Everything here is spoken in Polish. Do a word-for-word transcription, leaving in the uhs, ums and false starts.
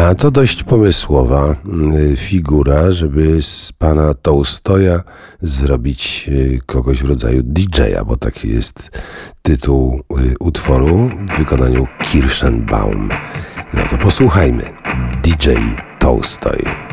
A to dość pomysłowa figura, żeby z pana Tolstoja zrobić kogoś w rodzaju didżeja, bo taki jest tytuł utworu w wykonaniu Kirschenbaum. No to posłuchajmy. D J Tolstoj.